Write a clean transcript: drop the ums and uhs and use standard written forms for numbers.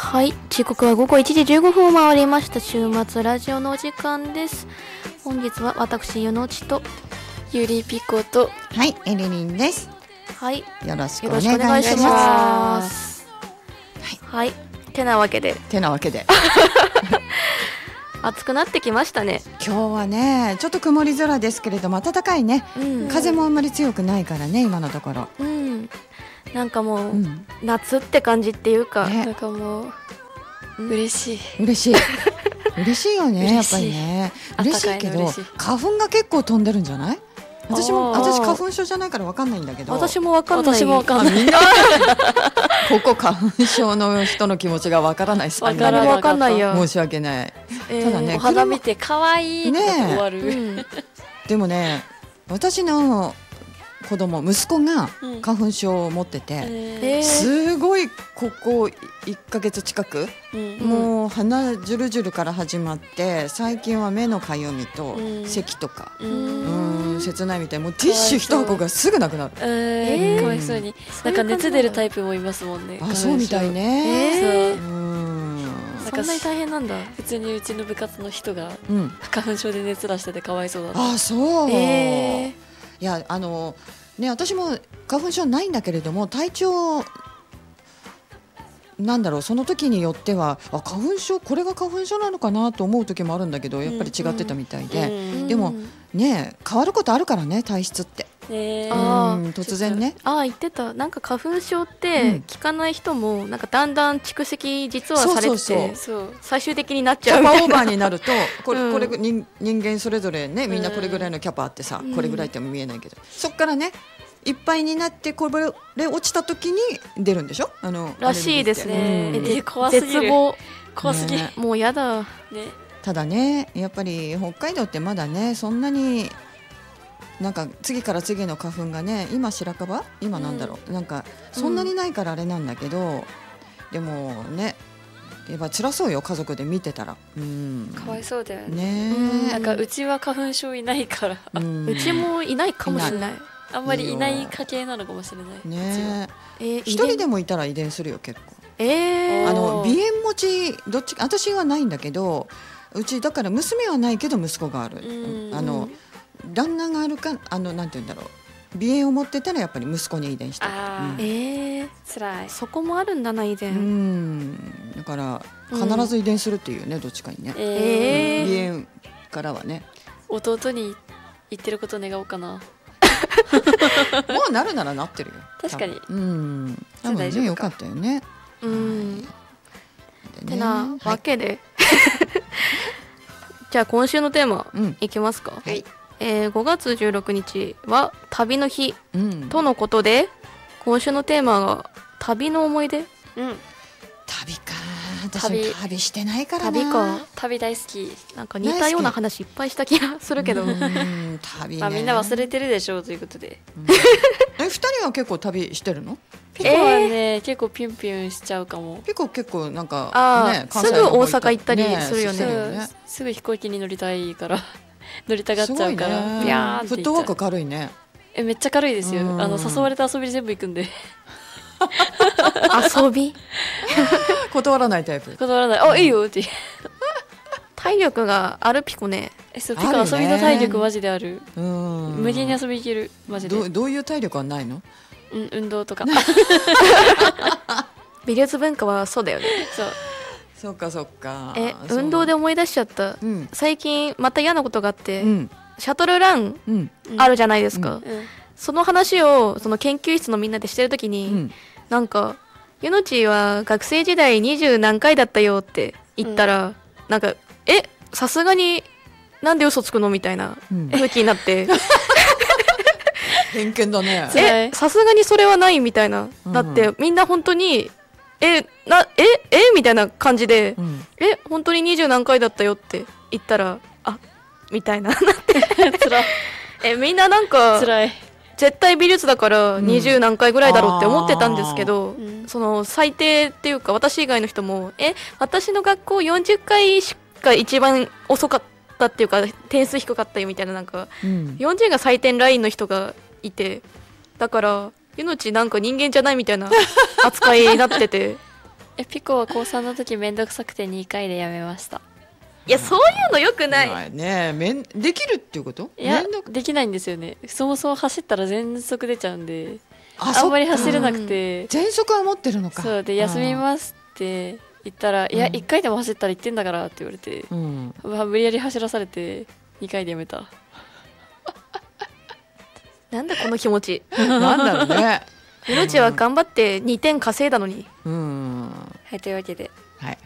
はい、時刻は午後1時15分を回りました。週末ラジオのお時間です。本日は私ゆのちとゆりぴこと、 はい、エリリンです。 はい、 よろしくお願願いします。 はい、てなわけで暑くなってきましたね。 今日はねちょっと曇り空ですけれども暖かいね、風もあんまり強くないからね今のところ、 なんかもう、夏って感じっていうか、 なんかもう嬉しい嬉しいよね。やっぱりね嬉しいけど花粉が結構飛んでるんじゃない？私花粉症じゃないから分かんないんだけど。 私も分かんない。 みんなここ花粉症の人の気持ちが分からない。 分かんないよ。 申し訳ない。ただね、 お肌見て可愛いって終わる、 でもね、私の子供息子が花粉症を持ってて、すごいここ1ヶ月近く、もう鼻ジュルジュルから始まって最近は目のかゆみと咳とか、切ないみたい。もうティッシュ1箱がすぐなくなる。 かわいそうに。なんか熱出るタイプもいますもんね。 あ、そうみたいね。 そんなに大変なんだ。 普通にうちの部活の人が花粉症で熱出しててかわいそうだった。 あ、そう。いやね、私も花粉症ないんだけれども体調なんだろう、その時によっては花粉症、これが花粉症なのかなと思う時もあるんだけど、やっぱり違ってたみたいで、でもね変わることあるからね、体質って。突然ね。 言ってた。なんか花粉症って効かない人もなんかだんだん蓄積実はされてて、最終的になっちゃうキャパオーバーになるとこれ人間それぞれね、みんなこれぐらいのキャパあってさ、これぐらいっても見えないけど、そっからねいっぱいになってこれ落ちた時に出るんでしょ、 らしいですね。 怖すぎる。 絶望。 怖すぎる。 もうやだ。 ただね、やっぱり北海道ってまだねそんなになんか次から次の花粉がね、今白樺、今なんだろう、なんかそんなにないからあれなんだけど、でもねやっぱ辛そうよ、家族で見てたら。 かわいそうだよね。なんかうちは花粉症いないから、 うちもいないかもしれない。 あんまりいない家系なのかもしれないね。一人でもいたら遺伝するよ結構。鼻炎持ちどっちか、私はないんだけど、うちだから娘はないけど息子がある。旦那があるか、なんて言うんだろう、鼻炎を持ってたらやっぱり息子に遺伝してる。 辛い。 そこもあるんだな、遺伝。 だから必ず遺伝するっていうね、どっちかにね。鼻炎からはね。 弟に言ってること願おうかな。 もうなるならなってるよ。 確かに。 多分ね、よかったよね。 てなわけで、じゃあ今週のテーマいきますか。5月16日は旅の日とのことで、今週のテーマが旅の思い出。 旅か。私旅してないからな。旅大好き。 なんか似たような話いっぱいした気がするけど、 旅ね。 みんな忘れてるでしょうということで。 2人は結構旅してるの？ ピコはね、結構ピュンピュンしちゃうかも。 ピコ結構なんかね、 すぐ大阪行ったりするよね。 すぐ飛行機に乗りたいから乗りたがっちゃうから、ビャーンって。 フットワーク軽いね。 めっちゃ軽いですよ。誘われた遊びに全部行くんで。 遊び断らないタイプ。 断らない。いいよって。 体力があるピコね。 ピコ遊びの体力マジである。無限に遊び行けるマジで。 どういう体力はないの？ 運動とか。 美術文化はそうだよね。 そうかそうか。 運動で思い出しちゃった。最近また嫌なことがあって、シャトルランあるじゃないですか。その話をその研究室のみんなでしてるときに、なんかゆのちは学生時代20何回だったよって言ったら、なんかさすがになんで嘘つくのみたいな空気になって。 偏見だね。 さすがにそれはないみたいな、だってみんな本当にみたいな感じで、本当に20何回だったよって言ったらみたいななってみんななんか辛い。 絶対美術だから20何回ぐらいだろうって思ってたんですけど、その最低っていうか私以外の人も私の学校40回しか一番遅かったっていうか点数低かったよみたいな、なんか40が採点ラインの人がいて、だからゆのちなんか人間じゃないみたいな扱いになっててピコは高3の時めんどくさくて2回でやめました。 いや、そういうのよくない。 ね、できるっていうこと？ いや、できないんですよね。そもそも走ったら全速出ちゃうんで、あんまり走れなくて。 全速は持ってるのか。 そうで、休みますって言ったら、いや、1回でも走ったら言ってんだからって言われて、無理やり走らされて2回でやめた。 なんだこの気持ち。 なんだろうね。 命は頑張って2点稼いだのに。 はい、というわけで